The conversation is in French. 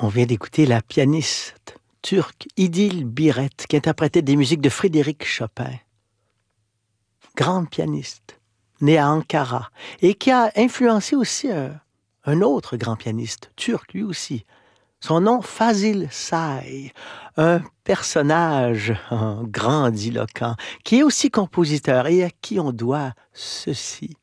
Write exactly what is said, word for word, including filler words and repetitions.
On vient d'écouter la pianiste turque İdil Biret qui interprétait des musiques de Frédéric Chopin. Grande pianiste, née à Ankara et qui a influencé aussi un, un autre grand pianiste, turc lui aussi. Son nom, Fazil Say, un personnage grandiloquent qui est aussi compositeur et à qui on doit ceci.